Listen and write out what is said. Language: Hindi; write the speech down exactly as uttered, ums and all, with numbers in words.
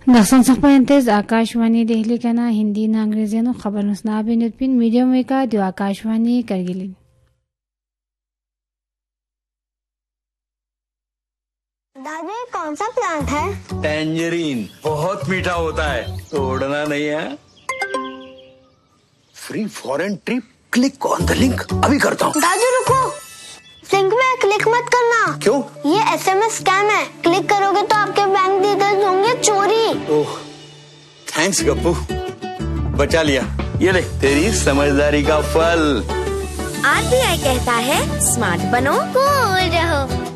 Nasan sakpentes आकाशवाणी दिल्ली का ना हिंदी ना अंग्रेजी नो खबर नुस्ना बिनुत पिन मीडियम में का जो आकाशवाणी करगिली। दादी कौन सा प्लांट है? टेंजरीन, बहुत मीठा होता है, तोड़ना नहीं है। Free foreign trip, click on the link, अभी करता हूँ। दादी रुको, लिंक में क्लिक मत करना। क्यों? ये एसएमएस स्कैम है, क्लिक करोगे तो आपके बैंक डिटेल्स होंगे चोरी। ओह, थैंक्स गप्पू, बचा लिया। ये ले तेरी समझदारी का फल। आरबीआई कहता है स्मार्ट बनो कूल रहो।